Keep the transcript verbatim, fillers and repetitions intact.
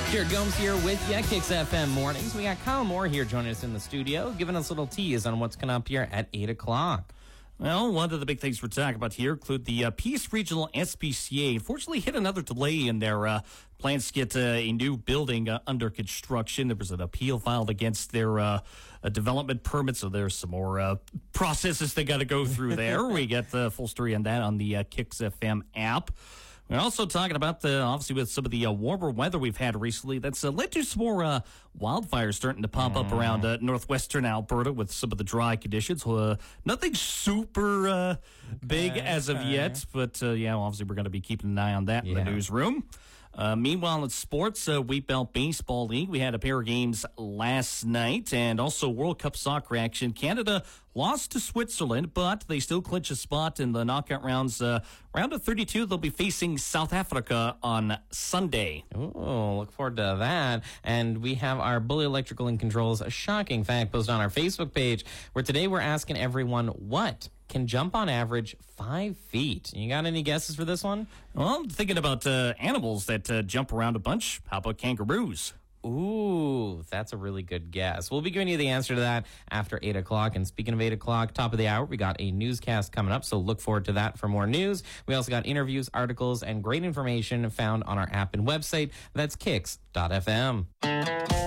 Jared Gomes here with you, Kicks F M Mornings. We got Kyle Moore here joining us in the studio, giving us a little tease on what's coming up here at eight o'clock. Well, one of the big things we're talking about here include the uh, Peace Regional S P C A. Unfortunately, hit another delay in their uh, plans to get uh, a new building uh, under construction. There was an appeal filed against their uh, uh, development permit, so there's some more uh, processes they got to go through there. We got the full story on that on the uh, Kicks F M app. We're also talking about, the, obviously, with some of the uh, warmer weather we've had recently, that's uh, led to some more uh, wildfires starting to pop mm. up around uh, northwestern Alberta with some of the dry conditions. Uh, nothing super uh, okay, big as okay. of yet, but, uh, yeah, obviously we're going to be keeping an eye on that yeah. in the newsroom. Uh, meanwhile, in sports, uh, Wheat Belt Baseball League, we had a pair of games last night, and also World Cup soccer action. Canada lost to Switzerland, but they still clinch a spot in the knockout rounds. Uh, round of thirty-two, they'll be facing South Africa on Sunday. Oh, look forward to that. And we have our Bully Electrical and Controls a shocking fact posted on our Facebook page, where today we're asking everyone what can jump on average five feet. You got any guesses for this one? Well, I'm thinking about uh, animals that uh, jump around a bunch. How about kangaroos? Ooh, that's a really good guess. We'll be giving you the answer to that after eight o'clock. And speaking of eight o'clock, top of the hour, we got a newscast coming up, so look forward to that for more news. We also got interviews, articles, and great information found on our app and website. That's kicks dot f m.